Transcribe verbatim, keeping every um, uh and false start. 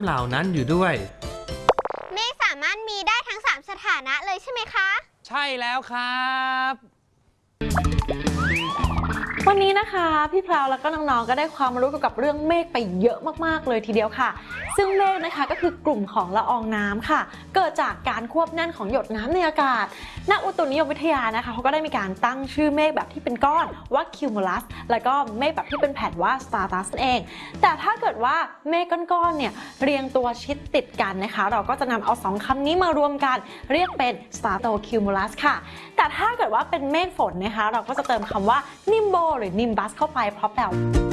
เหล่านั้นอยู่ด้วยเมฆสามารถมีได้ทั้งสามสถานะเลยใช่ไหมคะใช่แล้วครับวันนี้นะคะพี่พราวแล้วก็น้องๆก็ได้ความรู้เกี่ยวกับเรื่องเมฆไปเยอะมากๆเลยทีเดียวค่ะซึ่งเมฆนะคะก็คือกลุ่มของละอองน้ำค่ะเกิดจากการควบแน่นของหยดน้ำในอากาศนักอุตุนิยมวิทยานะคะเขาก็ได้มีการตั้งชื่อเมฆแบบที่เป็นก้อนว่า cumulus แล้วก็เมฆแบบที่เป็นแผ่นว่า stratus นั่นเองแต่ถ้าเกิดว่าเมฆก้อนๆเนี่ยเรียงตัวชิดติดกันนะคะเราก็จะนำเอาสองคำนี้มารวมกันเรียกเป็น stratocumulus ค่ะแต่ถ้าเกิดว่าเป็นเมฆฝนนะคะเราก็จะเติมคำว่า nimbo หรือ nimbus เข้าไปเพราะแปล